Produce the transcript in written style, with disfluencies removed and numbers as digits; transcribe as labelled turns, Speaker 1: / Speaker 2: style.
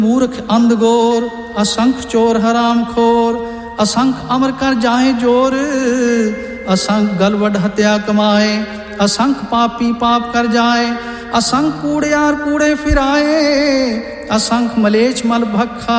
Speaker 1: ਮੂਰਖ ਅੰਧਗੋਰ, ਅਸੰਖ ਚੋਰ ਹਰਾਮ ਖੋਰ, ਅਸੰਖ ਅਮਰ ਕਰ ਜਾਏ ਜੋਰ, ਅਸੰਖ ਗਲਵਡ ਹਤਿਆ ਕਮਾਏ, ਅਸੰਖ ਪਾਪੀ ਪਾਪ ਕਰ ਜਾਏ, ਅਸੰਖ ਕੂੜਿਆਰ ਕੂੜੇ ਫਿਰਾਏ, ਅਸੰਖ ਮਲੇਛ ਮਲ ਭਖ